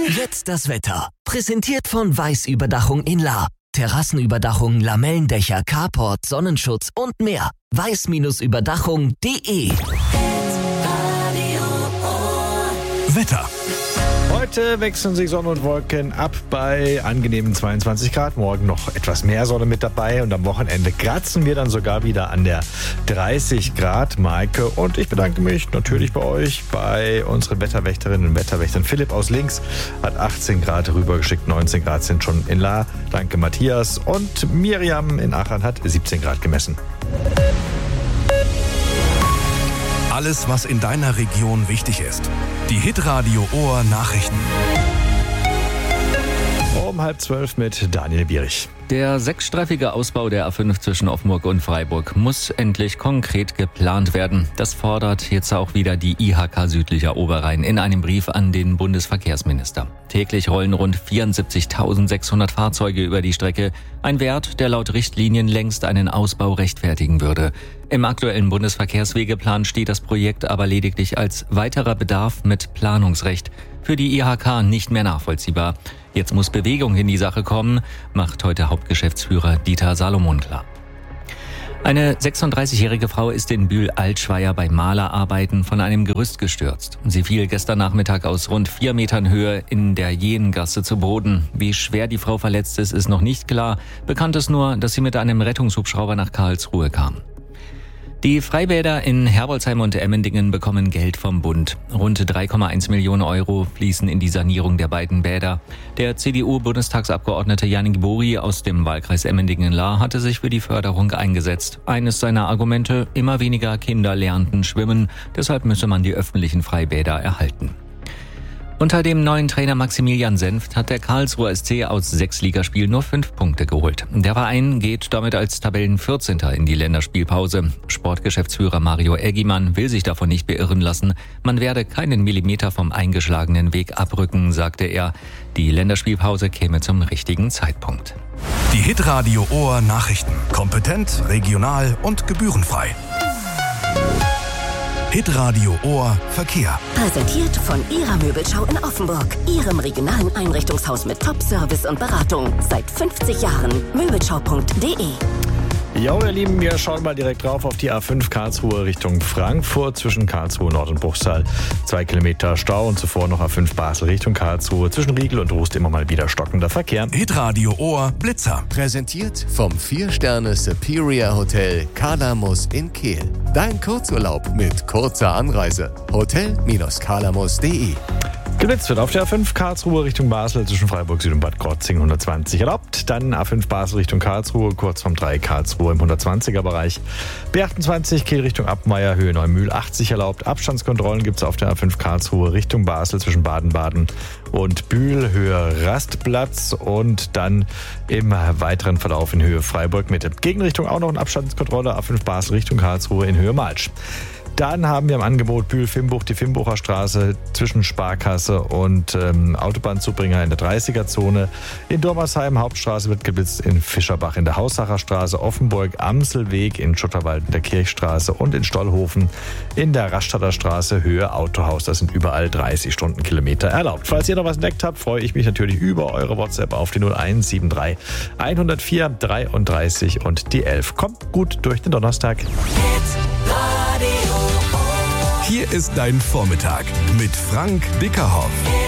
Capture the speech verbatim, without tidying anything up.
Jetzt das Wetter. Präsentiert von Weiß-Überdachung in Lahr. Terrassenüberdachung, Lamellendächer, Carport, Sonnenschutz und mehr. weiß Überdachung punkt de. Wetter. Heute wechseln sich Sonne und Wolken ab bei angenehmen zweiundzwanzig Grad. Morgen noch etwas mehr Sonne mit dabei und am Wochenende kratzen wir dann sogar wieder an der dreißig Grad Marke. Und ich bedanke mich natürlich bei euch, bei unseren Wetterwächterinnen und Wetterwächtern. Philipp aus Links hat achtzehn Grad rübergeschickt, neunzehn Grad sind schon in Lahr. Danke Matthias. Und Miriam in Aachen hat siebzehn Grad gemessen. Alles, was in deiner Region wichtig ist. Die Hitradio Ohr Nachrichten. Um halb zwölf mit Daniel Bierich. Der sechsstreifige Ausbau der A fünf zwischen Offenburg und Freiburg muss endlich konkret geplant werden. Das fordert jetzt auch wieder die I H K Südlicher Oberrhein in einem Brief an den Bundesverkehrsminister. Täglich rollen rund vierundsiebzigtausendsechshundert Fahrzeuge über die Strecke. Ein Wert, der laut Richtlinien längst einen Ausbau rechtfertigen würde. Im aktuellen Bundesverkehrswegeplan steht das Projekt aber lediglich als weiterer Bedarf mit Planungsrecht. Für die I H K nicht mehr nachvollziehbar. Jetzt muss Bewegung in die Sache kommen, macht heute Hauptgeschäftsführer Dieter Salomon klar. Eine sechsunddreißigjährige Frau ist in Bühl-Altschweier bei Malerarbeiten von einem Gerüst gestürzt. Sie fiel gestern Nachmittag aus rund vier Metern Höhe in der Jengasse zu Boden. Wie schwer die Frau verletzt ist, ist noch nicht klar. Bekannt ist nur, dass sie mit einem Rettungshubschrauber nach Karlsruhe kam. Die Freibäder in Herbolzheim und Emmendingen bekommen Geld vom Bund. Rund drei Komma eins Millionen Euro fließen in die Sanierung der beiden Bäder. Der C D U-Bundestagsabgeordnete Janik Buri aus dem Wahlkreis Emmendingen-Lahr hatte sich für die Förderung eingesetzt. Eines seiner Argumente: immer weniger Kinder lernten schwimmen, deshalb müsse man die öffentlichen Freibäder erhalten. Unter dem neuen Trainer Maximilian Senft hat der Karlsruher S C aus sechs Ligaspielen nur fünf Punkte geholt. Der Verein geht damit als Tabellenvierzehnter in die Länderspielpause. Sportgeschäftsführer Mario Eggimann will sich davon nicht beirren lassen. Man werde keinen Millimeter vom eingeschlagenen Weg abrücken, sagte er. Die Länderspielpause käme zum richtigen Zeitpunkt. Die Hitradio Ohr Nachrichten. Kompetent, regional und gebührenfrei. Hitradio Ohr Verkehr. Präsentiert von Ihrer Möbelschau in Offenburg. Ihrem regionalen Einrichtungshaus mit Top-Service und Beratung. Seit fünfzig Jahren. Möbelschau punkt de. Ja, ihr Lieben, wir schauen mal direkt drauf auf die A fünf Karlsruhe Richtung Frankfurt zwischen Karlsruhe Nord und Bruchsal. Zwei Kilometer Stau und zuvor noch A fünf Basel Richtung Karlsruhe. Zwischen Riegel und Rust immer mal wieder stockender Verkehr. Hitradio Ohr Blitzer. Präsentiert vom vier Sterne Superior Hotel Kalamus in Kehl. Dein Kurzurlaub mit kurzer Anreise. hotel Kalamus punkt de. Geblitzt wird auf der A fünf Karlsruhe Richtung Basel zwischen Freiburg Süd und Bad Krotzing hundertzwanzig erlaubt. Dann A fünf Basel Richtung Karlsruhe, kurz vom drei Karlsruhe im hundertzwanziger Bereich. B achtundzwanzig Kiel Richtung Abmeier, Höhe Neumühl achtzig erlaubt. Abstandskontrollen gibt es auf der A fünf Karlsruhe Richtung Basel zwischen Baden-Baden und Bühl, Höhe Rastplatz. Und dann im weiteren Verlauf in Höhe Freiburg Mitte. Gegenrichtung auch noch eine Abstandskontrolle, A fünf Basel Richtung Karlsruhe in Höhe Malsch. Dann haben wir im Angebot Bühl-Fimbuch, die Fimbucher Straße zwischen Sparkasse und ähm, Autobahnzubringer in der dreißiger-Zone. In Dormersheim Hauptstraße wird geblitzt, in Fischerbach in der Haussacher Straße, Offenburg Amselweg, in Schutterwald in der Kirchstraße und in Stollhofen in der Rastatter Straße Höhe Autohaus. Das sind überall dreißig Stundenkilometer erlaubt. Falls ihr noch was entdeckt habt, freue ich mich natürlich über eure WhatsApp auf die null eins sieben drei hundertvier dreiunddreißig und die elf. Kommt gut durch den Donnerstag. Hier ist dein Vormittag mit Frank Bickerhoff.